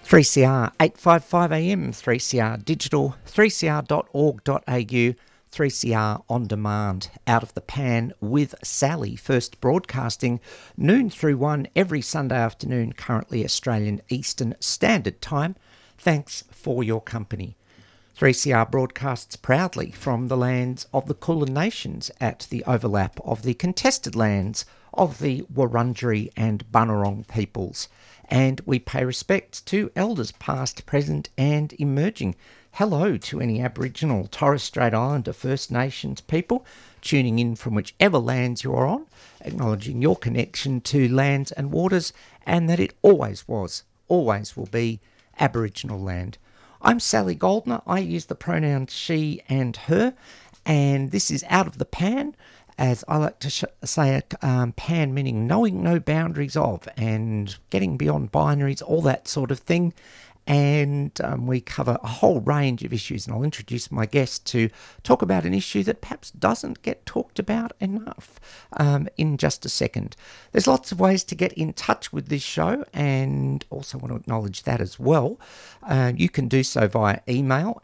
3CR 855 AM, 3CR Digital, 3cr.org.au, 3CR On Demand, Out of the Pan with Sally, first broadcasting noon through 1 every Sunday afternoon, currently Australian Eastern Standard Time. Thanks for your company. 3CR broadcasts proudly from the lands of the Kulin Nations at the overlap of the contested lands of the Wurundjeri and Bunurong peoples. And we pay respect to elders past, present and emerging. Hello to any Aboriginal, Torres Strait Islander, First Nations people tuning in from whichever lands you're on, acknowledging your connection to lands and waters and that it always was, always will be Aboriginal land. I'm Sally Goldner. I use the pronouns she and her, and this is Out of the Pan, as I like to say, pan meaning knowing no boundaries of and getting beyond binaries, all that sort of thing. And we cover a whole range of issues, and I'll introduce my guest to talk about an issue that perhaps doesn't get talked about enough in just a second. There's lots of ways to get in touch with this show, and also want to acknowledge that as well. You can do so via email,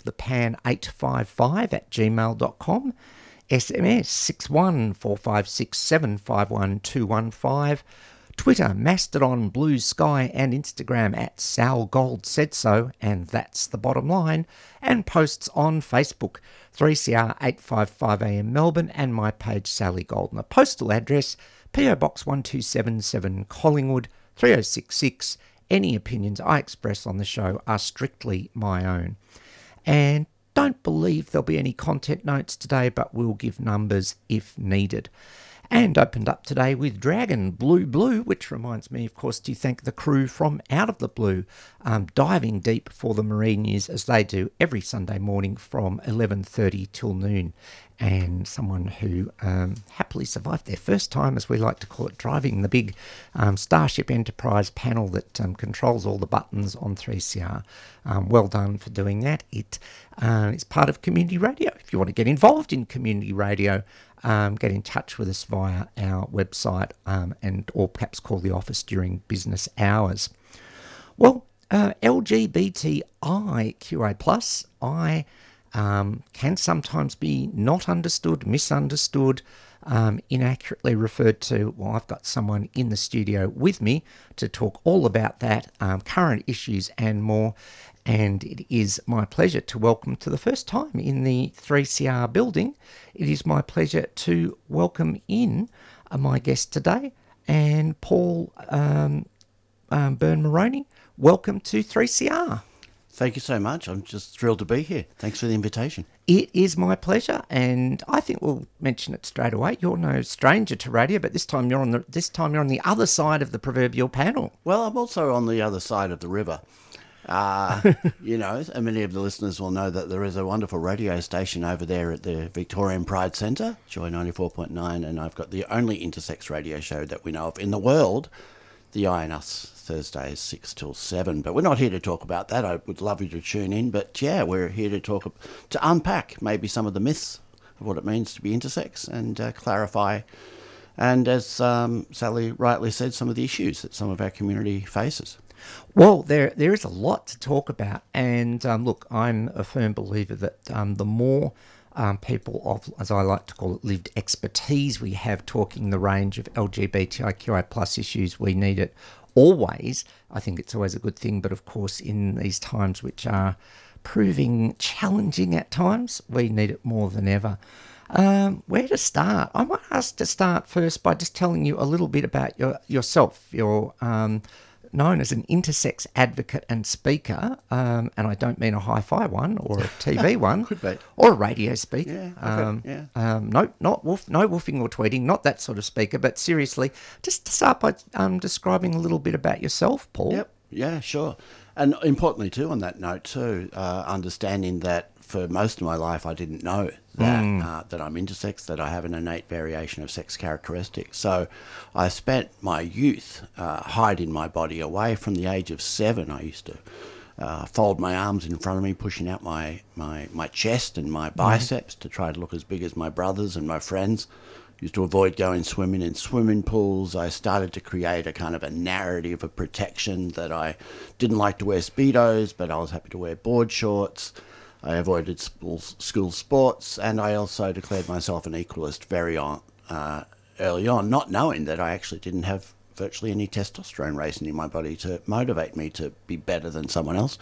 outofthepan855@gmail.com, SMS 61456751215, Twitter, Mastodon, Blue Sky and Instagram at Sal Gold Said So, and that's the bottom line, and posts on Facebook, 3CR 855 AM Melbourne, and my page Sally Goldner. Postal address, PO Box 1277 Collingwood 3066. Any opinions I express on the show are strictly my own. And don't believe there'll be any content notes today, but we'll give numbers if needed. And opened up today with Dragon Blue, which reminds me, of course, to thank the crew from Out of the Blue, diving deep for the marine news as they do every Sunday morning from 11:30 till noon. And someone who happily survived their first time, as we like to call it, driving the big Starship Enterprise panel that controls all the buttons on 3CR. Well done for doing that. It's part of community radio. If you want to get involved in community radio, get in touch with us via our website or perhaps call the office during business hours. Well, LGBTIQA+, can sometimes be not understood, misunderstood, inaccurately referred to. Well, I've got someone in the studio with me to talk all about that, current issues and more. And it is my pleasure to welcome, to the first time in the 3CR building, it is my pleasure to welcome in my guest today, and Paul Byrne-Moroney. Welcome to 3CR. Thank you so much. I'm just thrilled to be here. Thanks for the invitation. It is my pleasure, and I think we'll mention it straight away. You're no stranger to radio, but this time you're on the other side of the proverbial panel. Well, I'm also on the other side of the river. You know, and many of the listeners will know that there is a wonderful radio station over there at the Victorian Pride Centre, Joy 94.9, and I've got the only intersex radio show that we know of in the world, the I and Us, Thursdays 6 till 7. But we're not here to talk about that. I would love you to tune in. But yeah, we're here to unpack maybe some of the myths of what it means to be intersex and clarify. And as Sally rightly said, some of the issues that some of our community faces. Well, there is a lot to talk about, and look, I'm a firm believer that the more people of, as I like to call it, lived expertise we have talking the range of LGBTIQA+ issues, we need it always. I think it's always a good thing, but of course in these times which are proving challenging at times, we need it more than ever. Where to start? I might ask to start first by just telling you a little bit about yourself. You're known as an intersex advocate and speaker, and I don't mean a hi-fi one or a TV one, Could be. or a radio speaker. Yeah. No woofing or tweeting, not that sort of speaker. But seriously, just to start by describing a little bit about yourself, Paul. Yep. Yeah, sure. And importantly too, on that note too, understanding that for most of my life I didn't know that that I'm intersex, that I have an innate variation of sex characteristics. So I spent my youth hiding my body away. From the age of 7, I used to fold my arms in front of me, pushing out my chest and my biceps to try to look as big as my brothers and my friends. used to avoid going swimming in swimming pools. I started to create a kind of a narrative of protection that I didn't like to wear Speedos, but I was happy to wear board shorts. I avoided school sports, and I also declared myself an equalist early on, not knowing that I actually didn't have virtually any testosterone racing in my body to motivate me to be better than someone else.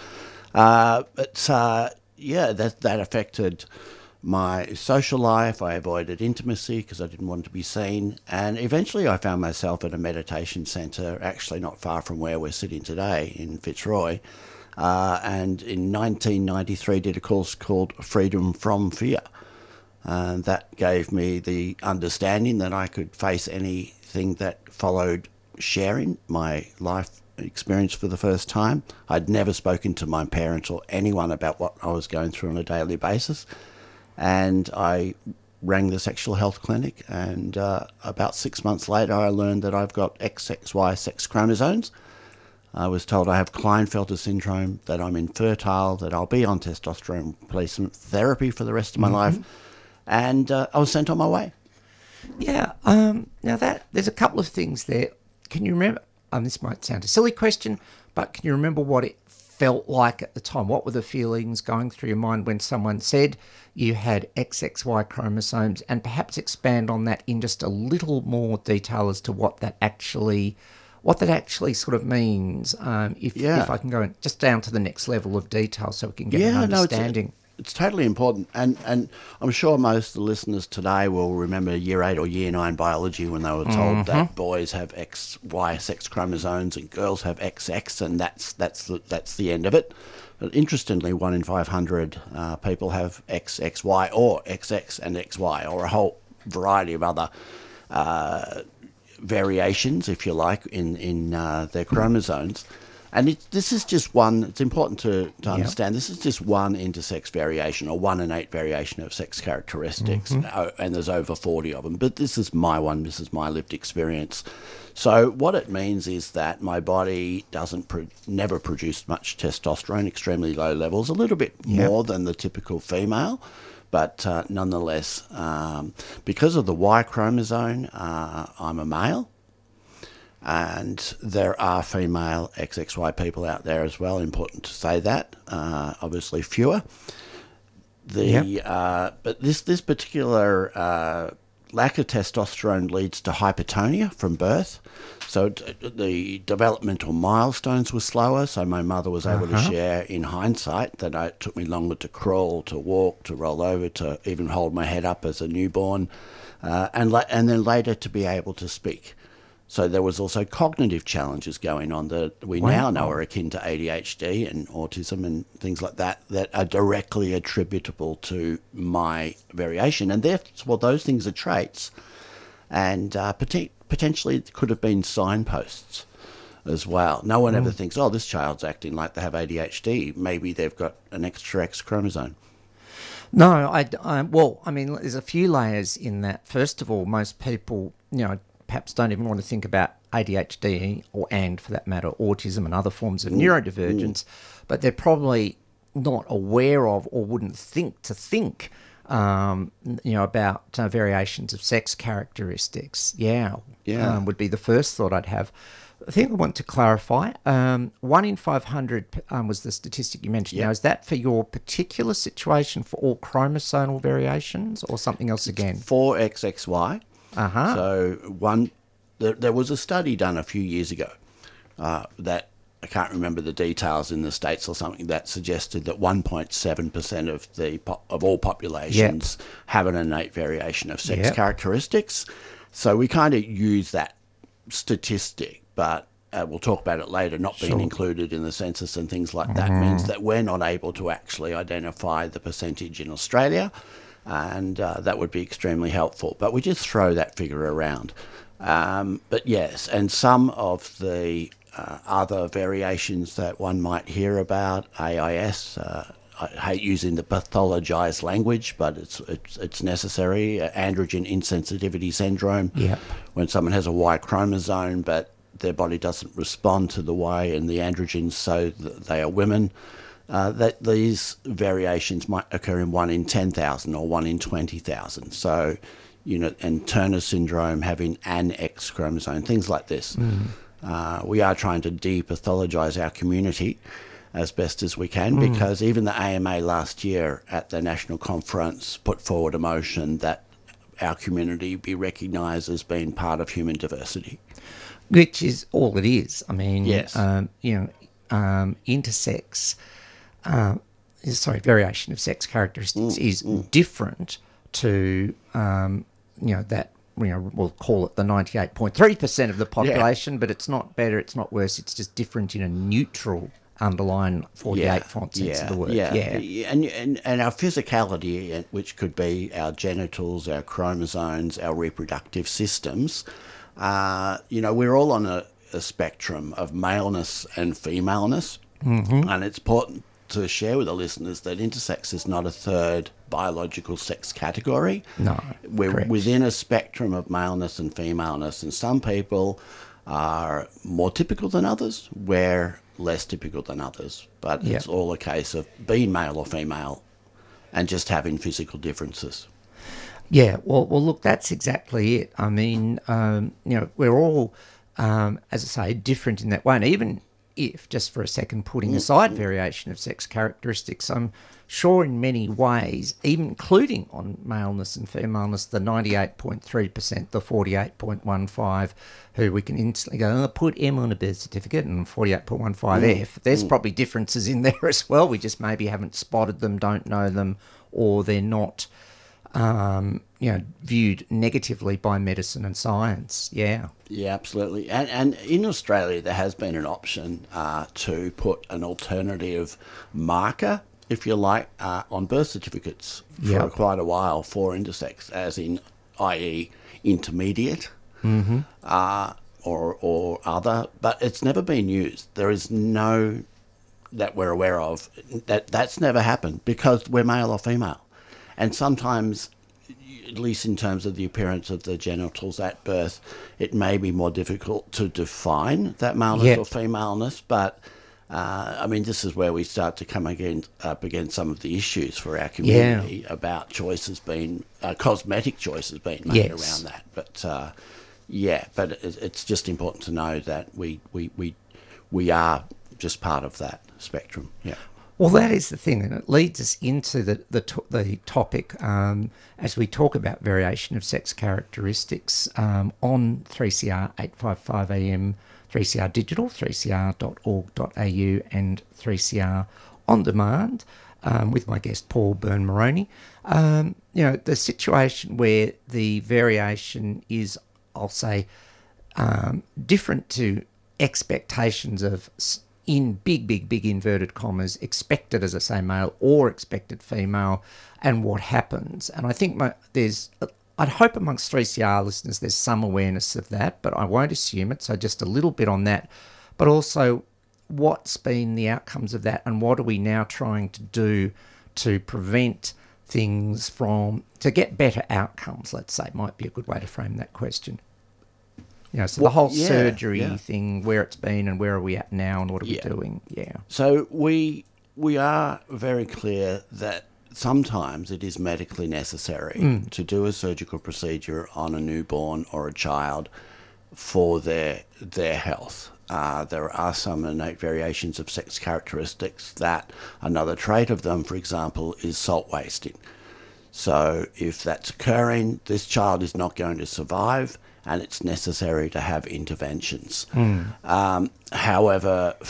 That affected my social life. I avoided intimacy because I didn't want to be seen. And eventually I found myself at a meditation centre, actually not far from where we're sitting today in Fitzroy. And in 1993 did a course called Freedom from Fear. And that gave me the understanding that I could face anything that followed sharing my life experience for the first time. I'd never spoken to my parents or anyone about what I was going through on a daily basis. And I rang the sexual health clinic, and about 6 months later I learned that I've got XXY sex chromosomes. I was told I have Klinefelter syndrome, that I'm infertile, that I'll be on testosterone replacement therapy for the rest of my life, and I was sent on my way. Yeah. Now there's a couple of things there. Can you remember? This might sound a silly question, but can you remember what it felt like at the time? What were the feelings going through your mind when someone said you had XXY chromosomes, and perhaps expand on that in just a little more detail as to what that actually sort of means? If I can go just down to the next level of detail so we can get an understanding. It's totally important, and I'm sure most of the listeners today will remember Year 8 or Year 9 biology when they were told that boys have XY sex chromosomes and girls have XX, and that's the end of it. But interestingly, 1 in 500 people have XXY or XX and XY, or a whole variety of other variations, if you like, in their chromosomes. And this is just one, it's important to understand, this is just one intersex variation, or 1 in 8 variation of sex characteristics, and there's over 40 of them. But this is my one, this is my lived experience. So what it means is that my body never produced much testosterone, extremely low levels, a little bit more than the typical female. But nonetheless, because of the Y chromosome, I'm a male. And there are female XXY people out there as well, important to say that, obviously fewer. But this particular lack of testosterone leads to hypertonia from birth. So the developmental milestones were slower, so my mother was able to share in hindsight that it took me longer to crawl, to walk, to roll over, to even hold my head up as a newborn, and then later to be able to speak. So there was also cognitive challenges going on that we now know are akin to ADHD and autism and things like that are directly attributable to my variation. And therefore, those things are traits, and potentially could have been signposts as well. No one ever thinks, oh, this child's acting like they have ADHD. Maybe they've got an extra X chromosome. No, I mean, there's a few layers in that. First of all, most people, perhaps don't even want to think about ADHD and for that matter, autism and other forms of neurodivergence, but they're probably not aware of or wouldn't think about variations of sex characteristics. Would be the first thought I'd have. I think I want to clarify. 1 in 500 was the statistic you mentioned. Now, is that for your particular situation for all chromosomal variations or something else again? For XXY. So there was a study done a few years ago that I can't remember the details in the States or something that suggested that 1.7% of all populations have an innate variation of sex characteristics. So we kind of use that statistic, but we'll talk about it later, not being included in the census and things like that means that we're not able to actually identify the percentage in Australia. And that would be extremely helpful. But we just throw that figure around. But yes, and some of the other variations that one might hear about, AIS, I hate using the pathologized language, but it's necessary, androgen insensitivity syndrome, when someone has a Y chromosome, but their body doesn't respond to the Y and the androgens, so they are women. That these variations might occur in 1 in 10,000 or 1 in 20,000. So and Turner syndrome having an X chromosome, things like this. We are trying to depathologize our community as best as we can, because even the AMA last year at the national conference put forward a motion that our community be recognised as being part of human diversity. Which is all it is. I mean, Yes. Intersex, variation of sex characteristics is different to, that, we'll call it the 98.3% of the population, but it's not better, it's not worse, it's just different in a neutral underline 48 font sense of the word. And our physicality, which could be our genitals, our chromosomes, our reproductive systems, we're all on a spectrum of maleness and femaleness. And it's important to share with the listeners that intersex is not a third biological sex category. No, we're correct. within a spectrum of maleness and femaleness, and some people are more typical than others, we're less typical than others, but it's all a case of being male or female and just having physical differences. Yeah, well, look, that's exactly it. I mean, we're all, as I say, different in that way. And even if, just for a second, putting aside variation of sex characteristics, I'm sure in many ways, even including on maleness and femaleness, the 98.3%, the 48.15%, who we can instantly go, put M on a birth certificate, and 48.15F, there's probably differences in there as well. We just maybe haven't spotted them, don't know them, or they're not viewed negatively by medicine and science. Yeah, absolutely. And in Australia, there has been an option to put an alternative marker, if you like, on birth certificates for quite a while for intersex, as in, i.e., intermediate or other, but it's never been used. There is no, that we're aware of, that's never happened because we're male or female. And sometimes, at least in terms of the appearance of the genitals at birth, it may be more difficult to define that maleness or femaleness. But, this is where we start to come up against some of the issues for our community about choices being, cosmetic choices being made around that. But, it's just important to know that we are just part of that spectrum. Yeah. Well, that is the thing, and it leads us into the topic as we talk about variation of sex characteristics on 3CR 855 AM, 3CR Digital, 3cr.org.au, and 3CR On Demand, with my guest Paul Byrne-Moroney. The situation where the variation is, I'll say, different to expectations of, in big inverted commas, expected, as I say, male or expected female, and what happens. And I think I'd hope amongst 3CR listeners there's some awareness of that, but I won't assume it, so just a little bit on that. But also, what's been the outcomes of that, and what are we now trying to do to prevent things to get better outcomes, let's say, might be a good way to frame that question. The whole surgery thing, where it's been and where are we at now and what are we doing? Yeah. So we are very clear that sometimes it is medically necessary to do a surgical procedure on a newborn or a child for their health. There are some innate variations of sex characteristics that another trait of them, for example, is salt wasting. So if that's occurring, this child is not going to survive, and it's necessary to have interventions. However,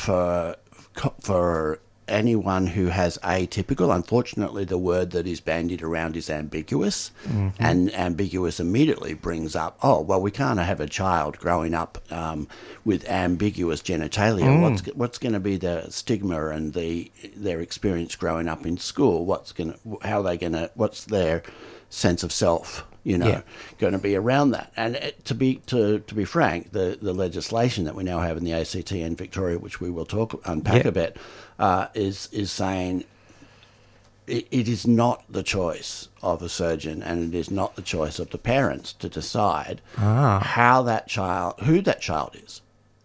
for anyone who has atypical, unfortunately the word that is bandied around is ambiguous, and ambiguous immediately brings up, we can't have a child growing up with ambiguous genitalia. What's going to be the stigma and their experience growing up in school? What's their sense of self? Going to be around that. And to be frank, the legislation that we now have in the ACT and Victoria, which we will unpack a bit, is saying it is not the choice of a surgeon, and it is not the choice of the parents to decide who that child is,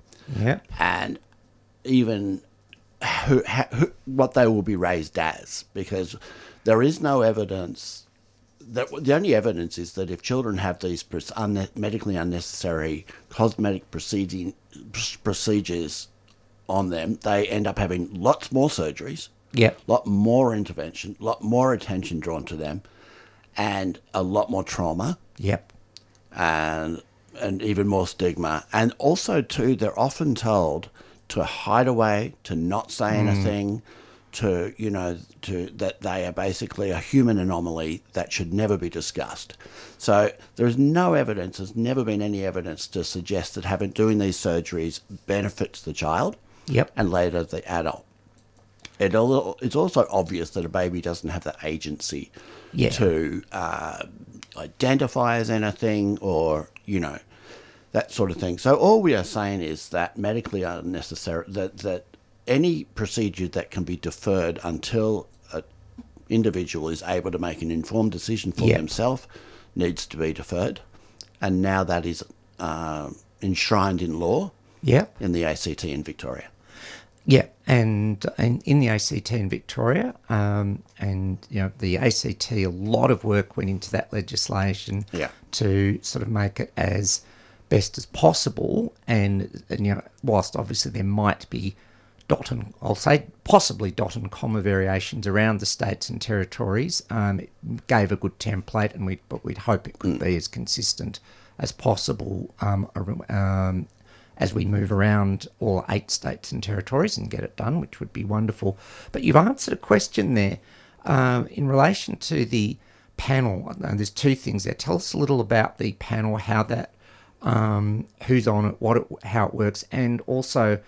and even what they will be raised as, because there is no evidence the only evidence is that if children have these medically unnecessary cosmetic procedures on them, they end up having lots more surgeries, Yep. lot more intervention, lot more attention drawn to them, and a lot more trauma, Yep. and even more stigma. And also, too, they're often told to hide away, to not say anything, to that they are basically a human anomaly that should never be discussed. So there is no evidence, there's never been any evidence to suggest that doing these surgeries benefits the child Yep. and later the adult. It's also obvious that a baby doesn't have the agency Yeah. to identify as anything or, that sort of thing. So all we are saying is that medically unnecessary, that any procedure that can be deferred until an individual is able to make an informed decision for Yep. themselves needs to be deferred. And now that is enshrined in law Yep. in the ACT in Victoria. Yeah, and in the ACT in Victoria, and the ACT, a lot of work went into that legislation Yeah. to sort of make it as best as possible. And whilst obviously there might be possibly dot and comma variations around the states and territories, it gave a good template, but we'd hope it could be as consistent as possible as we move around all 8 states and territories and get it done, which would be wonderful. But you've answered a question there in relation to the panel. There's 2 things there. Tell us a little about the panel, how that, who's on it, how it works, and also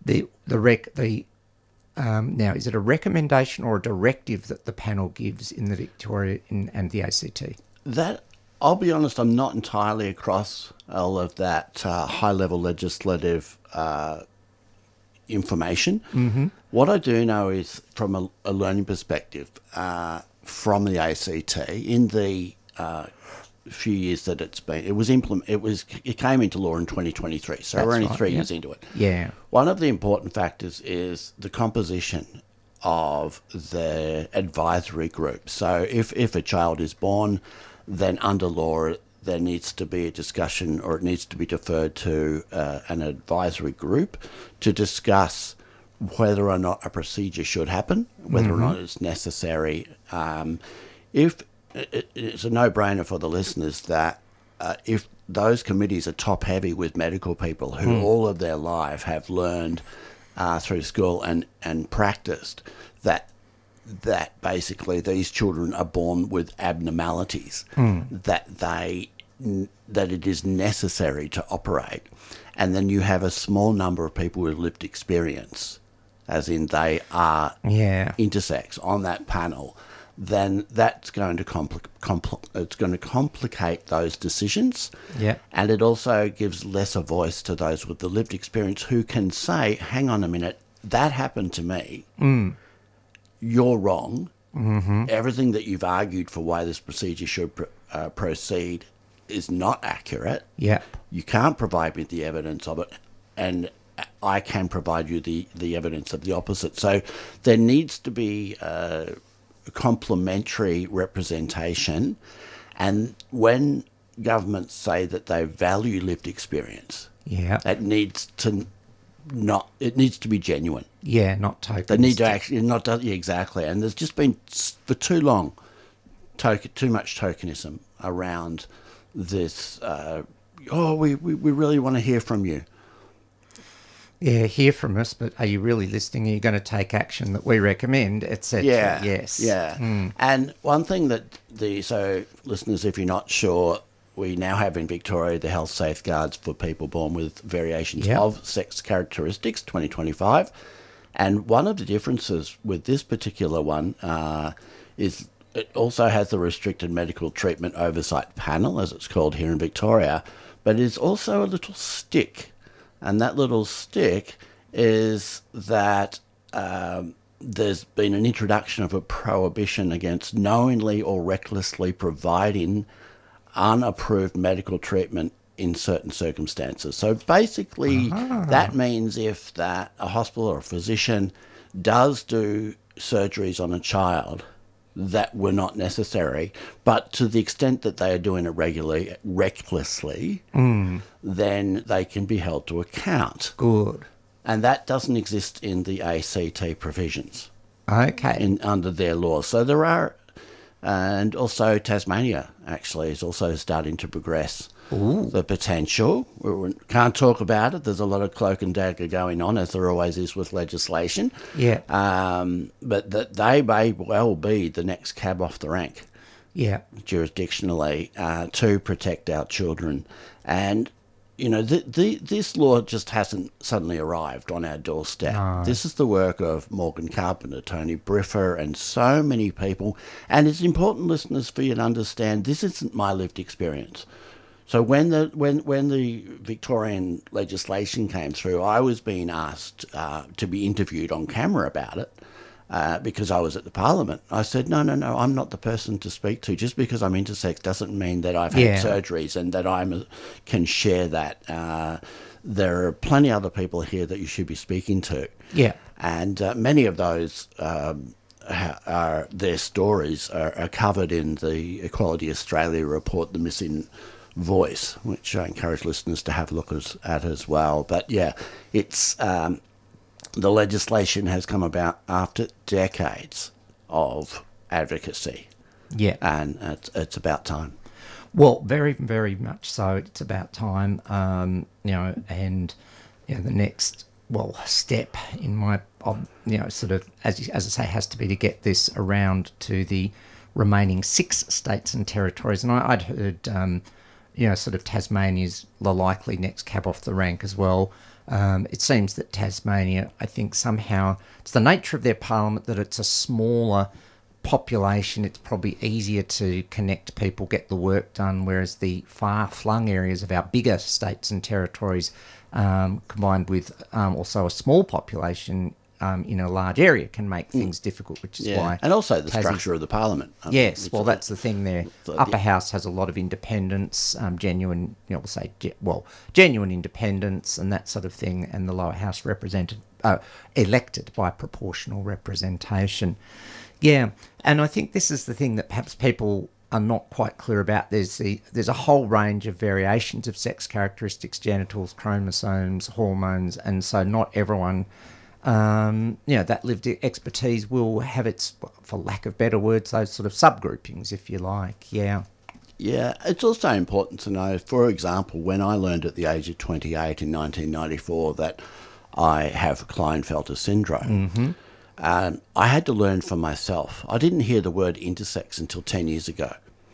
now, is it a recommendation or a directive that the panel gives in the Victoria and the ACT? That, I'll be honest, I'm not entirely across all of that high-level legislative information. Mm-hmm. What I do know is, from a learning perspective, from the ACT, in the few years that it came into law in 2023, so That's we're only right, 3 yeah. years into it. Yeah. One of the important factors is the composition of the advisory group. So if a child is born, then under law there needs to be a discussion, or it needs to be deferred to an advisory group to discuss whether or not a procedure should happen, whether or not it's necessary. It's a no-brainer for the listeners that if those committees are top-heavy with medical people who all of their life have learned through school and practiced that basically these children are born with abnormalities, that it is necessary to operate, and then you have a small number of people with lived experience, as in they are intersex on that panel, then that's going to complicate those decisions. Yeah. And it also gives lesser voice to those with the lived experience who can say, hang on a minute, that happened to me. You're wrong. Mm-hmm. Everything that you've argued for why this procedure should proceed is not accurate. Yeah. You can't provide me the evidence of it, and I can provide you the evidence of the opposite. So there needs to be complementary representation, and when governments say that they value lived experience, it needs to be genuine. Yeah, not tokenistic. They need to actually exactly. And there's just been for too long too much tokenism around this. We really want to hear from you. Yeah, hear from us, but are you really listening? Are you going to take action that we recommend, etc.? Yeah. Yes. Yeah. And one thing that so listeners, if you're not sure, we now have in Victoria the health safeguards for people born with variations of sex characteristics 2025. And one of the differences with this particular one is it also has the restricted medical treatment oversight panel, as it's called here in Victoria, but it's also a little stick. And that little stick is that there's been an introduction of a prohibition against knowingly or recklessly providing unapproved medical treatment in certain circumstances. So basically, that means if a hospital or a physician does do surgeries on a child that were not necessary. But to the extent that they are doing it regularly, recklessly, then they can be held to account. Good. And that doesn't exist in the ACT provisions Okay. under their laws. So there are, and also Tasmania actually is also starting to progress the potential. We can't talk about it. There's a lot of cloak and dagger going on, as there always is with legislation. Yeah. But that they may well be the next cab off the rank Yeah. jurisdictionally to protect our children. And, you know, this law just hasn't suddenly arrived on our doorstep. No. This is the work of Morgan Carpenter, Tony Briffer, and so many people. And it's important, listeners, for you to understand this isn't my lived experience. So when the Victorian legislation came through, I was being asked to be interviewed on camera about it. Because I was at the Parliament. I said, no, I'm not the person to speak to. Just because I'm intersex doesn't mean that I've had surgeries and that I can share that. There are plenty of other people here that you should be speaking to. Yeah. And many of those, their stories are covered in the Equality Australia report, The Missing Voice, which I encourage listeners to have a look at as well. But yeah, it's... the legislation has come about after decades of advocacy. Yeah. And it's about time. Well, very, very much so. It's about time, you know, and you know, the next, step in my, sort of, as I say, has to be to get this around to the remaining 6 states and territories. And I'd heard, sort of Tasmania's the likely next cab off the rank as well. It seems that Tasmania, I think somehow, it's the nature of their parliament that it's a smaller population. It's probably easier to connect people, get the work done, whereas the far-flung areas of our bigger states and territories, combined with also a small population in a large area, can make things difficult, which is why... And also the structure of the parliament. Yes, well, that's the thing there. Upper House has a lot of independence, genuine independence and that sort of thing, and the lower house elected by proportional representation. Yeah, and I think this is the thing that perhaps people are not quite clear about. There's a whole range of variations of sex characteristics, genitals, chromosomes, hormones, and so not everyone... that lived expertise will have its, for lack of better words, those sort of subgroupings, if you like. Yeah. Yeah, it's also important to know, for example, when I learned at the age of 28 in 1994 that I have Klinefelter syndrome, I had to learn for myself. I didn't hear the word intersex until 10 years ago,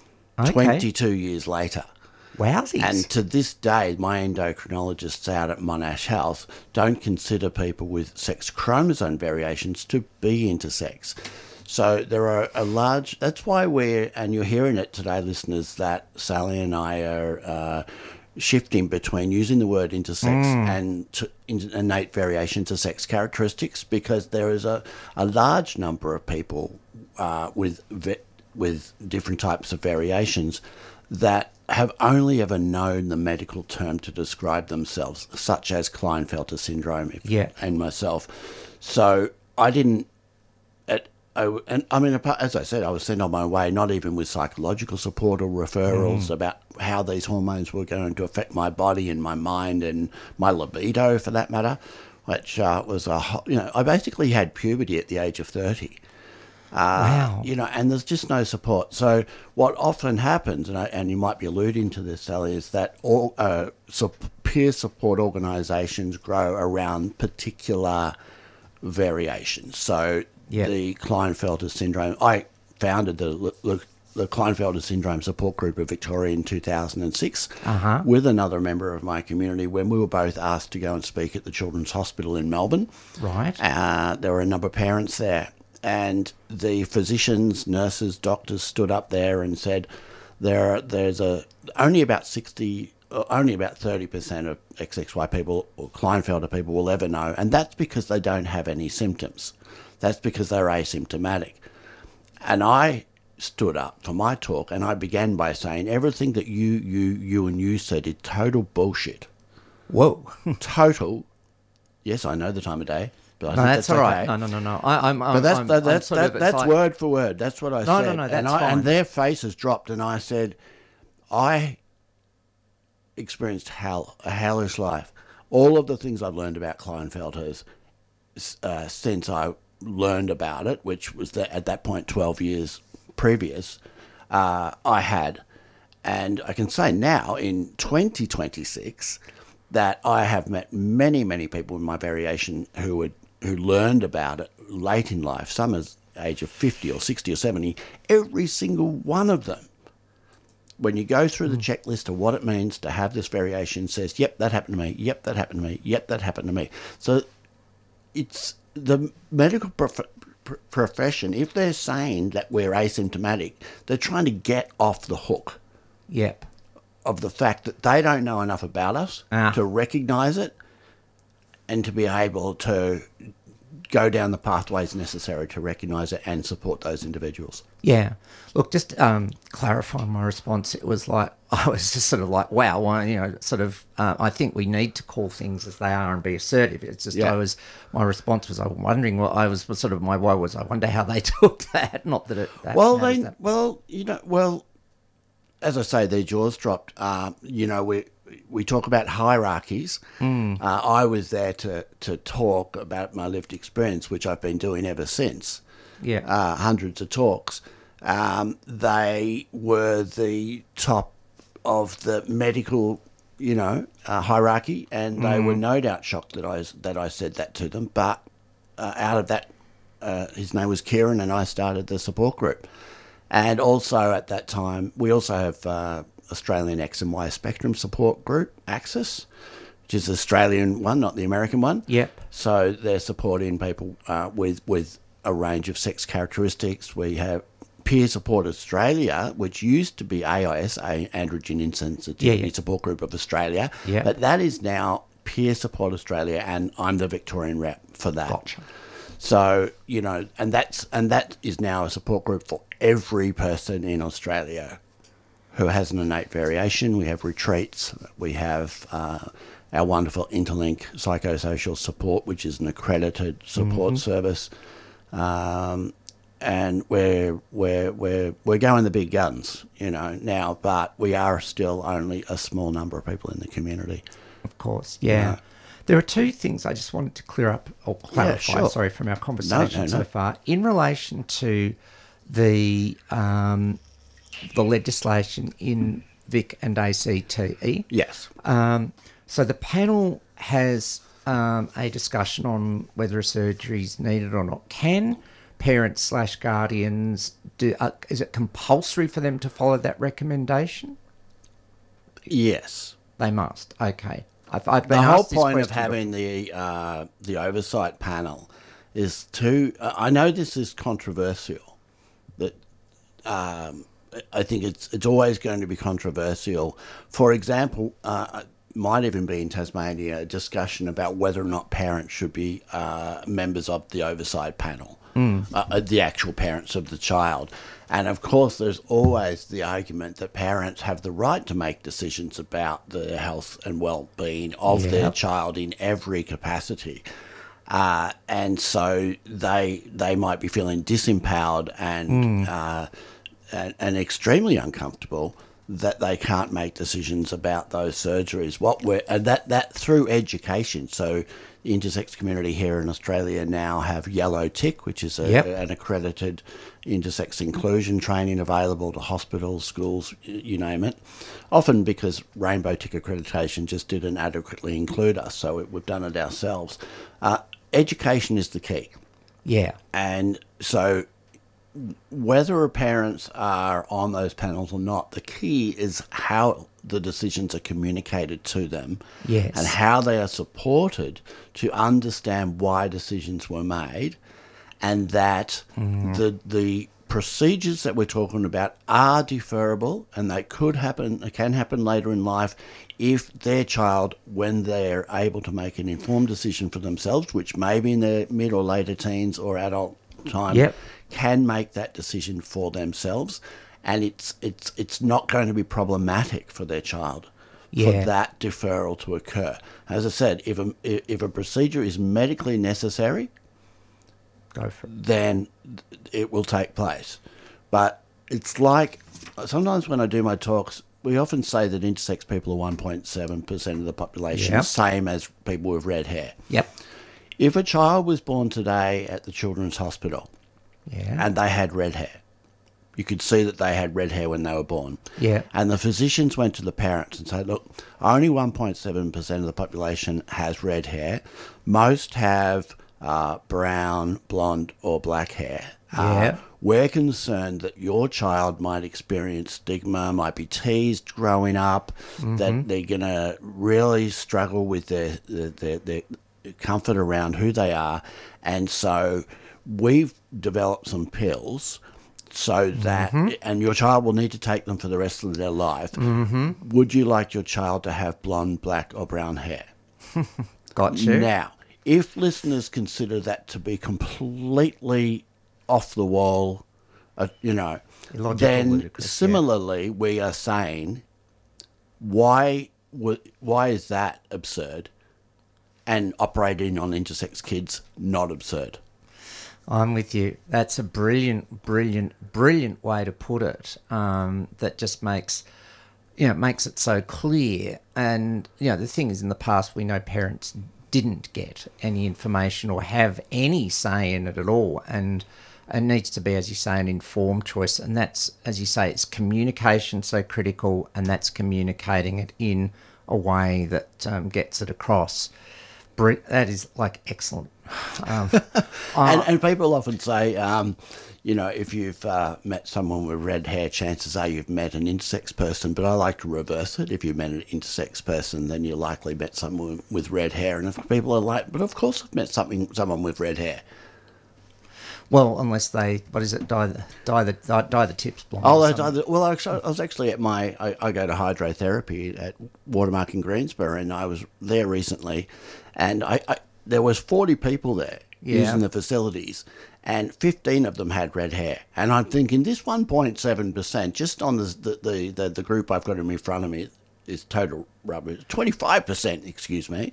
22 years later. Wowsies. And to this day, my endocrinologists out at Monash Health don't consider people with sex chromosome variations to be intersex. So there are a large... That's why and you're hearing it today, listeners, that Sally and I are shifting between using the word intersex and innate variation to sex characteristics, because there is a large number of people with different types of variations that have only ever known the medical term to describe themselves, such as Klinefelter syndrome and myself. So I didn't... as I said, I was sent on my way, not even with psychological support or referrals about how these hormones were going to affect my body and my mind and my libido, for that matter, which was I basically had puberty at the age of 30. Wow. And there's just no support. So what often happens, and you might be alluding to this, Sally, is that peer support organisations grow around particular variations. So the Klinefelter syndrome, I founded the Klinefelter syndrome support group of Victoria in 2006 with another member of my community, when we were both asked to go and speak at the Children's Hospital in Melbourne. Right. There were a number of parents there. And the physicians, nurses, doctors stood up there and said, there's only about 30% of XXY people or Klinefelter people will ever know, and that's because they don't have any symptoms. That's because they're asymptomatic. And I stood up for my talk, and I began by saying everything that you said is total bullshit. Whoa. Total. Yes, I know the time of day. But I No, think that's all right. okay. No. But that's sort of, it's that's like, word for word. That's what I said. No, and that's fine. and their faces dropped, and I said, I experienced a hellish life. All of the things I've learned about Klinefelters since I learned about it, which was at that point 12 years previous, I had. And I can say now, in 2026, that I have met many, many people in my variation who learned about it late in life, some as age of 50 or 60 or 70, every single one of them. When you go through the checklist of what it means to have this variation, says, yep, that happened to me, yep, that happened to me, yep, that happened to me. So it's the medical profession, if they're saying that we're asymptomatic, they're trying to get off the hook yep. of the fact that they don't know enough about us to recognise it and to be able to go down the pathways necessary to recognise it and support those individuals. Yeah. Look, just clarifying my response, it was like, I was just sort of like, wow, well, you know, sort of, I think we need to call things as they are and be assertive. It's just, my response was, I'm wondering what I was sort of, my woe was, I wonder how they took that. Not that it, as I say, their jaws dropped. You know, we talk about hierarchies. I was there to talk about my lived experience, which I've been doing ever since. Yeah. Hundreds of talks. They were the top of the medical, hierarchy, and they were no doubt shocked that I said that to them. But out of that, his name was Kieran, and I started the support group. And also at that time, we also have Australian X and Y spectrum support group, Axis, which is the Australian one, not the American one. Yep. So they're supporting people with a range of sex characteristics. We have Peer Support Australia, which used to be AIS, Androgen Insensitivity Support Group of Australia, but that is now Peer Support Australia, and I'm the Victorian rep for that. Gotcha. So, and that is now a support group for every person in Australia who has an innate variation. We have retreats. We have our wonderful Interlink Psychosocial Support, which is an accredited support service. And we're going the big guns, now, but we are still only a small number of people in the community. Of course, yeah. There are two things I just wanted to clear up or clarify, from our conversation so far. In relation to the legislation in Vic and ACTE. Yes. So the panel has a discussion on whether a surgery is needed or not. Can parents/guardians is it compulsory for them to follow that recommendation? Yes. They must. Okay. I've been the whole asked this point of question having the oversight panel is to. I know this is controversial, but I think it's always going to be controversial. For example, might even be in Tasmania a discussion about whether or not parents should be members of the oversight panel, the actual parents of the child. And of course, there's always the argument that parents have the right to make decisions about the health and well-being of their child in every capacity. And so they might be feeling disempowered and extremely uncomfortable that they can't make decisions about those surgeries. That through education. So the intersex community here in Australia now have Yellow Tick, which is an accredited intersex inclusion training available to hospitals, schools, you name it. Often because Rainbow Tick accreditation just didn't adequately include us, so we've done it ourselves. Education is the key. Yeah. And so whether parents are on those panels or not, the key is how the decisions are communicated to them, and how they are supported to understand why decisions were made, and that the procedures that we're talking about are deferrable, and they can happen later in life if their child, when they're able to make an informed decision for themselves, which may be in their mid or later teens or adult time, can make that decision for themselves, and it's not going to be problematic for their child Yeah. for that deferral to occur. As I said, if a procedure is medically necessary, Go for it. then it will take place. But it's like, sometimes when I do my talks, we often say that intersex people are 1.7% of the population, Yep. same as people with red hair. Yep. If a child was born today at the Children's Hospital Yeah. and they had red hair, you could see that they had red hair when they were born. Yeah. And the physicians went to the parents and said, look, only 1.7% of the population has red hair. Most have brown, blonde, or black hair. Yeah. We're concerned that your child might experience stigma, might be teased growing up, that they're going to really struggle with their comfort around who they are. And so we've developed some pills so that, and your child will need to take them for the rest of their life. Would you like your child to have blonde, black, or brown hair? Got you. Now, if listeners consider that to be completely off the wall, Illogical, then ludicrous, yeah. similarly we are saying, why is that absurd? And operating on intersex kids not absurd? I'm with you. That's a brilliant, brilliant, brilliant way to put it. That just makes it so clear. And the thing is, in the past, we know parents didn't get any information or have any say in it at all, and it needs to be, as you say, an informed choice. And that's, as you say, it's communication so critical, and that's communicating it in a way that gets it across. That is excellent. And people often say, if you've met someone with red hair, chances are you've met an intersex person. But I like to reverse it. If you've met an intersex person, then you likely met someone with red hair. And if people are like, but of course I've met someone with red hair. Well, unless they, dye the tips blonde. Oh, or something. I was actually at I go to hydrotherapy at Watermark in Greensboro, and I was there recently, and there was 40 people there using the facilities, and 15 of them had red hair. And I'm thinking, this 1.7%, just on the group I've got in front of me, is total rubbish. 25%, excuse me.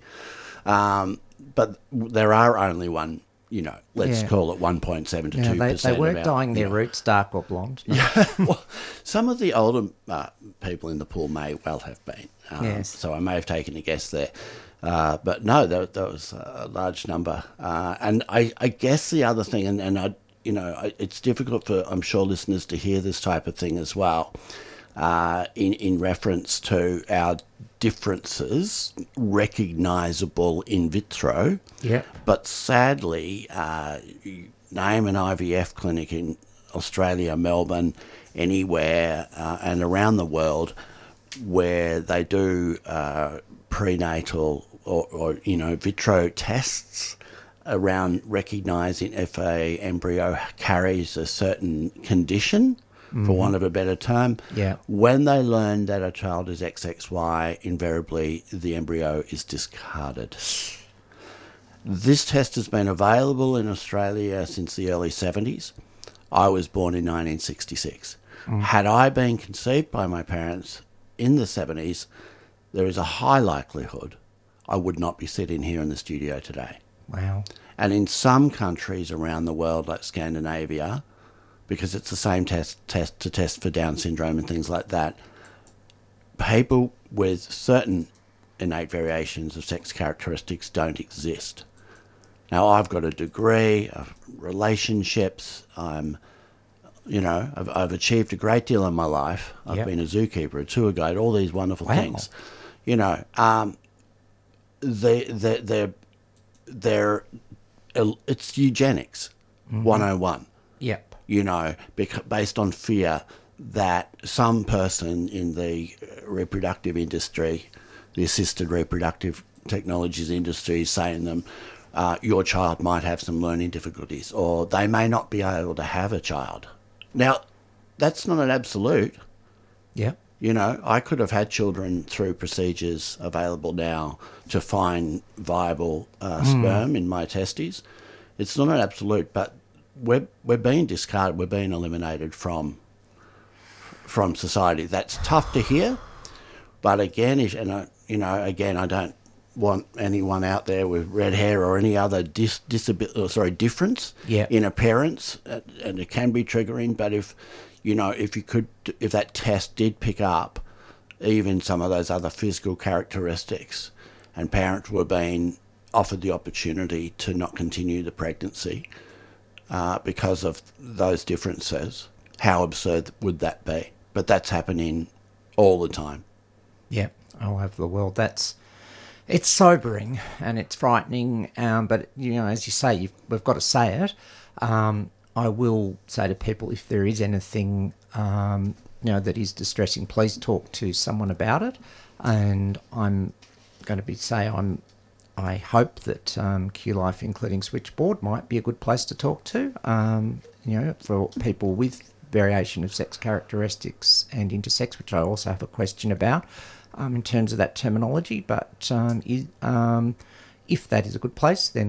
But there are only let's call it 1.7 to 2%. They weren't dyeing their roots dark or blonde. No. Yeah, well, some of the older people in the pool may well have been. Yes. So I may have taken a guess there. But no, that was a large number. And I guess the other thing, and it's difficult for, I'm sure, listeners to hear this type of thing as well, in reference to our differences recognisable in vitro. Yeah. But sadly, name an IVF clinic in Australia, Melbourne, anywhere, and around the world where they do prenatal or vitro tests around recognising if a embryo carries a certain condition, for want of a better term. Yeah. When they learn that a child is XXY, invariably the embryo is discarded. This test has been available in Australia since the early 70s. I was born in 1966. Had I been conceived by my parents in the 70s, there is a high likelihood I would not be sitting here in the studio today. Wow. And in some countries around the world, like Scandinavia, because it's the same test to test for Down syndrome and things like that, people with certain innate variations of sex characteristics don't exist. Now, I've got a degree of relationships. I've achieved a great deal in my life. I've been a zookeeper, a tour guide, all these wonderful things. It's eugenics 101. Yep. Based on fear that some person in the reproductive industry, the assisted reproductive technologies industry, is saying to them, your child might have some learning difficulties, or they may not be able to have a child. Now, that's not an absolute. Yep. I could have had children through procedures available now to find viable sperm in my testes. It's not an absolute, but we're being discarded, we're being eliminated from society. That's tough to hear, But again, again, I don't want anyone out there with red hair or any other difference Yeah. in appearance, and it can be triggering. But if that test did pick up even some of those other physical characteristics, and parents were being offered the opportunity to not continue the pregnancy because of those differences, how absurd would that be? But that's happening all the time. Yeah, all over the world. It's sobering and it's frightening, but, as you say, we've got to say it. I will say to people, if there is anything, that is distressing, please talk to someone about it. And I'm going to I hope that Q Life, including Switchboard, might be a good place to talk to, for people with variation of sex characteristics and intersex, which I also have a question about in terms of that terminology. But if that is a good place, then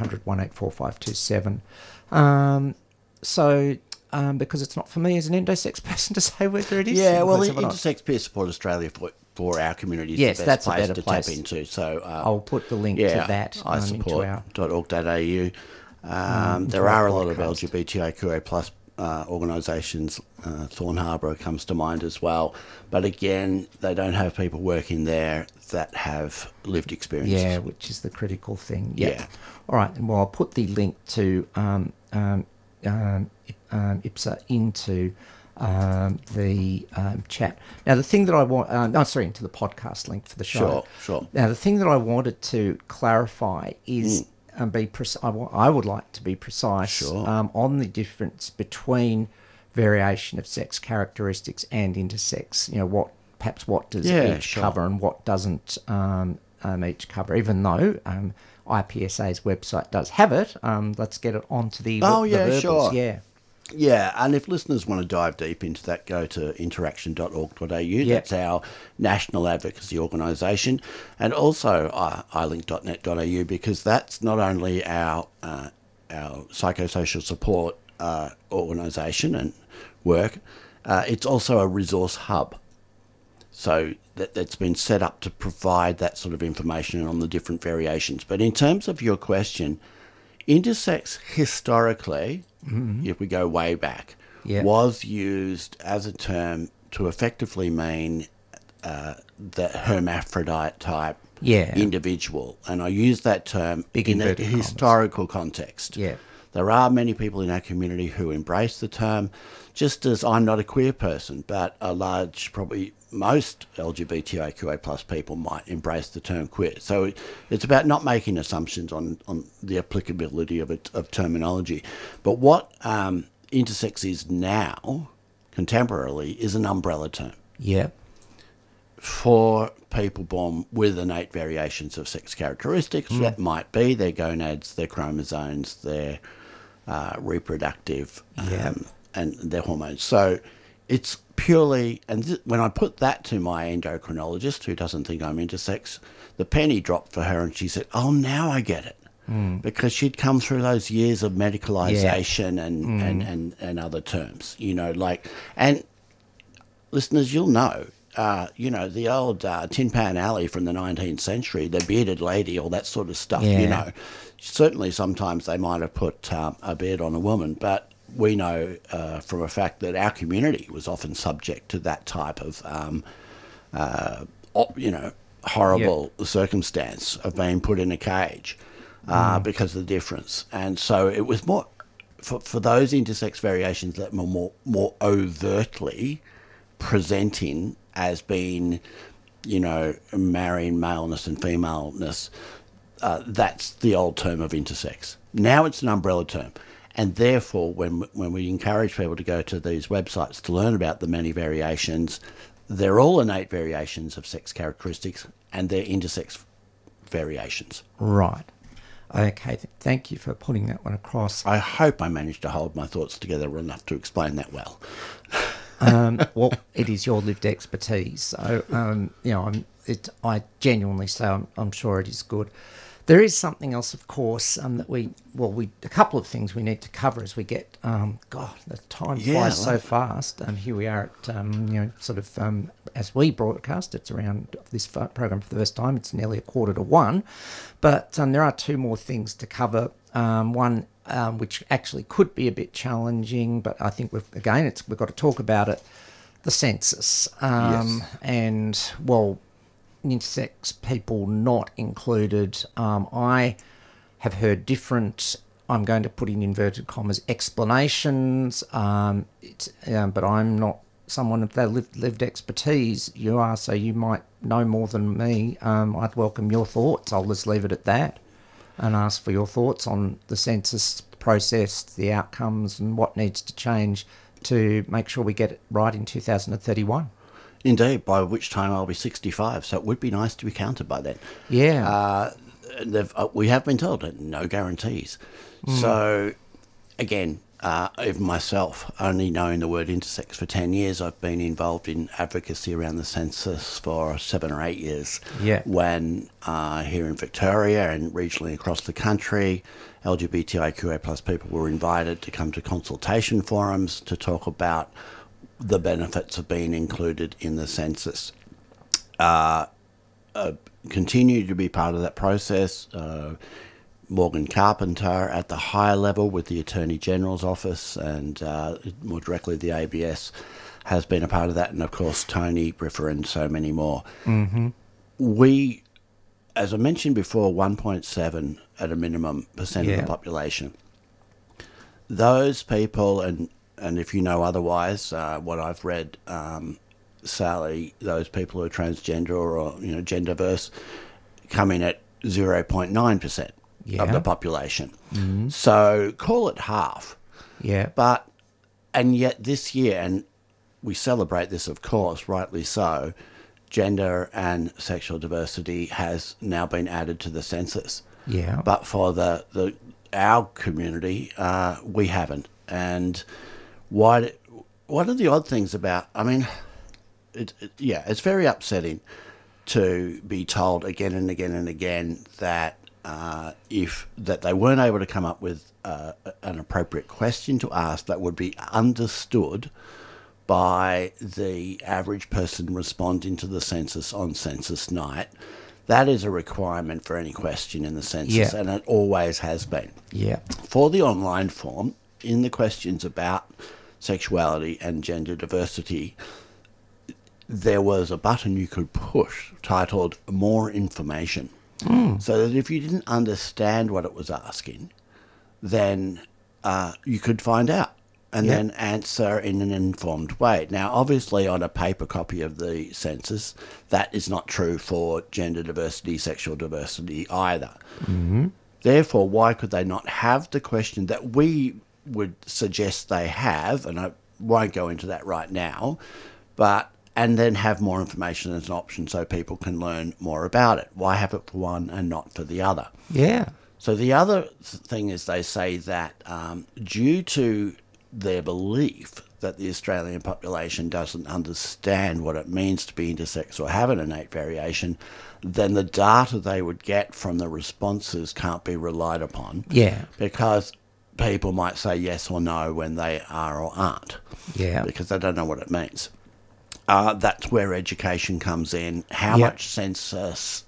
1-800-184-527. Because it's not for me as an endosex person to say whether it is. Yeah, well, Intersex Peer Support Australia for our community is yes, the that's best place a better to place. tap into. So I'll put the link to that isupport.org.au. There are a lot of LGBTIQA plus organisations. Thorn Harbour comes to mind as well. But again, they don't have people working there that have lived experiences. Yeah, which is the critical thing. Yeah. All right. Well, I'll put the link to IPSA into the chat. Now, the thing that I want... into the podcast link for the show. Sure. Now, the thing that I wanted to clarify is... I would like to be precise on the difference between variation of sex characteristics and intersex. What does each cover and what doesn't each cover, even though IPSA's website does have it. Let's get it onto the verbals. Sure. Yeah, and if listeners want to dive deep into that, go to interaction.org.au. Yep. That's our national advocacy organisation. And also ilink.net.au, because that's not only our psychosocial support organisation and work, it's also a resource hub. So that's been set up to provide that sort of information on the different variations. But in terms of your question, intersex historically, if we go way back, was used as a term to effectively mean the hermaphrodite type individual. And I use that term in a historical context. Yeah. There are many people in our community who embrace the term, just as I'm not a queer person, but probably most LGBTIQA plus people might embrace the term queer. So it's about not making assumptions on the applicability of terminology. But what intersex is now, contemporarily, is an umbrella term. Yeah. For people born with innate variations of sex characteristics, that might be their gonads, their chromosomes, their reproductive and their hormones. So it's purely, and when I put that to my endocrinologist, who doesn't think I'm intersex, the penny dropped for her and she said, oh, now I get it. Because she'd come through those years of medicalisation and other terms, and listeners, you'll know, the old Tin Pan Alley from the 19th century, the bearded lady, all that sort of stuff, Certainly sometimes they might have put a beard on a woman, but we know from a fact that our community was often subject to that type of, horrible circumstance of being put in a cage because of the difference. And so it was more, for those intersex variations that were more overtly presenting as being, marrying maleness and femaleness, that's the old term of intersex. Now it's an umbrella term. And therefore, when we encourage people to go to these websites to learn about the many variations, they're all innate variations of sex characteristics and they're intersex variations. Right. Okay, thank you for putting that one across. I hope I managed to hold my thoughts together enough to explain that well. Well, it is your lived expertise, so I genuinely say I'm sure it is good. There is something else, of course, that a couple of things we need to cover as we get, God, the time flies so fast. Here we are at, as we broadcast, it's around this program for the first time, it's nearly 1:45. But there are two more things to cover. One, which actually could be a bit challenging, but I think we've got to talk about it, the census. And, well, intersex people not included. I have heard different, I'm going to put in inverted commas, explanations, but I'm not someone of that lived expertise. You are, so you might know more than me. I'd welcome your thoughts. I'll just leave it at that and ask for your thoughts on the census process, the outcomes, and what needs to change to make sure we get it right in 2031. Indeed, by which time I'll be 65, so it would be nice to be counted by then. Yeah. We have been told that no guarantees. So, again, even myself, only knowing the word intersex for 10 years, I've been involved in advocacy around the census for 7 or 8 years. Yeah. When here in Victoria and regionally across the country, LGBTIQA plus people were invited to come to consultation forums to talk about the benefits of being included in the census. Continue to be part of that process. Morgan Carpenter at the higher level with the Attorney General's office and more directly the ABS has been a part of that, and of course Tony Briffer and so many more. Mm-hmm. We, as I mentioned before, 1.7 at a minimum percent of the population. Those people, and if you know otherwise, what I've read, Sally, those people who are transgender or gender diverse, come in at 0.9% of the population. Mm-hmm. So call it half. Yeah. And yet this year, and we celebrate this, of course, rightly so, gender and sexual diversity has now been added to the census. Yeah. But for our community, we haven't. And what are the odd things about? I mean, it's very upsetting to be told again and again and again that that they weren't able to come up with an appropriate question to ask that would be understood by the average person responding to the census on census night. That is a requirement for any question in the census, and it always has been. Yeah. For the online form, in the questions about sexuality and gender diversity, there was a button you could push titled More Information. So that if you didn't understand what it was asking, then you could find out and then answer in an informed way. Now, obviously, on a paper copy of the census, that is not true for gender diversity, sexual diversity either. Mm-hmm. Therefore, why could they not have the question that we would suggest they have, and I won't go into that right now, and then have more information as an option so people can learn more about it. Why have it for one and not for the other? Yeah. So the other thing is they say that due to their belief that the Australian population doesn't understand what it means to be intersex or have an innate variation, then the data they would get from the responses can't be relied upon. Yeah. Because people might say yes or no when they are or aren't. Yeah. Because they don't know what it means. That's where education comes in. How much census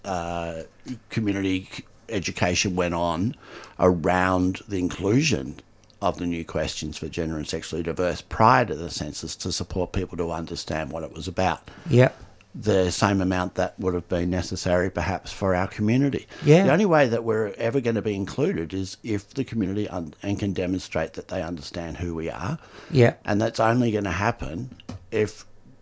community education went on around the inclusion of the new questions for gender and sexually diverse prior to the census to support people to understand what it was about. Yeah. The same amount that would have been necessary perhaps for our community. Yeah. The only way that we're ever going to be included is if the community and can demonstrate that they understand who we are. Yeah. And that's only going to happen if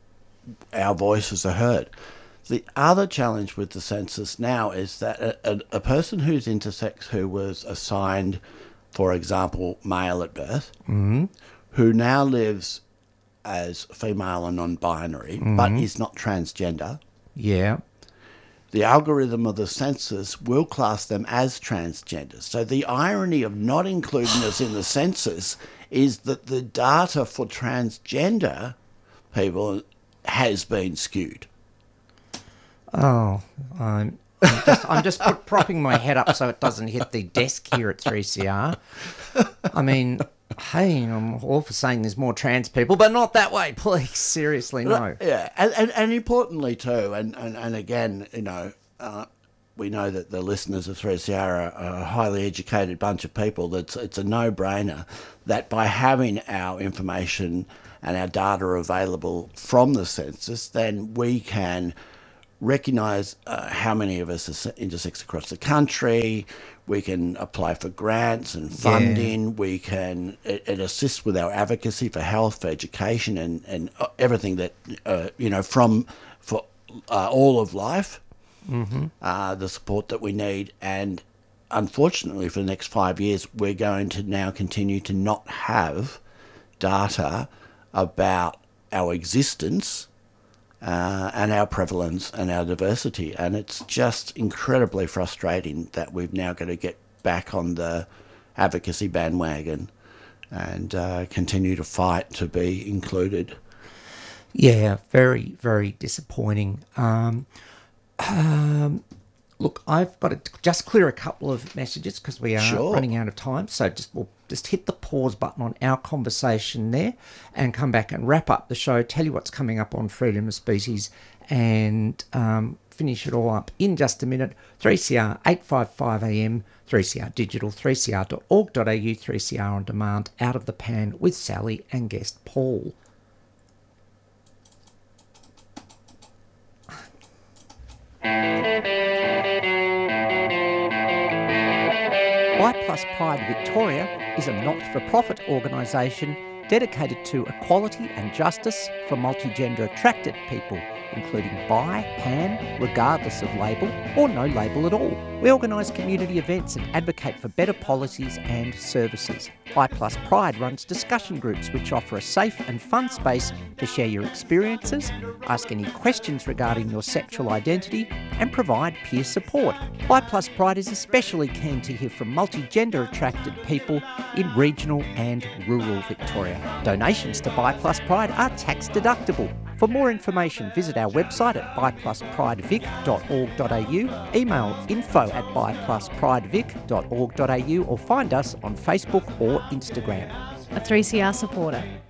our voices are heard. The other challenge with the census now is that a person who's intersex who was assigned, for example, male at birth, who now lives as female and non-binary, but is not transgender, the algorithm of the census will class them as transgender. So the irony of not including us in the census is that the data for transgender people has been skewed. Oh, I'm just propping my head up so it doesn't hit the desk here at 3CR. I mean, hey, I'm all for saying there's more trans people, but not that way, please. Seriously, no. Yeah, and importantly too, and again, we know that the listeners of 3CR are a highly educated bunch of people. It's a no-brainer that by having our information and our data available from the census, then we can recognise how many of us are intersex across the country. We can apply for grants and funding. Yeah. It assists with our advocacy for health, for education, and everything that for all of life. Mm-hmm. The support that we need. And unfortunately, for the next 5 years, we're going to now continue to not have data about our existence and our prevalence and our diversity. And it's just incredibly frustrating that we've now got to get back on the advocacy bandwagon and continue to fight to be included. Yeah, very, very disappointing. Look, I've got to just clear a couple of messages because we are running out of time. So we'll just hit the pause button on our conversation there and come back and wrap up the show, tell you what's coming up on freedom of species, and finish it all up in just a minute. 3CR 855 AM, 3CR Digital, 3cr.org.au, 3CR On Demand, Out of the Pan with Sally and guest Paul. BI+ Pride Victoria is a not-for-profit organisation dedicated to equality and justice for multigender attracted people, including bi, pan, regardless of label or no label at all. We organise community events and advocate for better policies and services. BI+ Pride runs discussion groups which offer a safe and fun space to share your experiences, ask any questions regarding your sexual identity, and provide peer support. BI+ Pride is especially keen to hear from multigender attracted people in regional and rural Victoria. Donations to BI+ Pride are tax deductible. For more information, visit our website at bipluspриdevic.org.au, email info@bipluspриdevic.org.au, or find us on Facebook or Instagram. A 3CR supporter.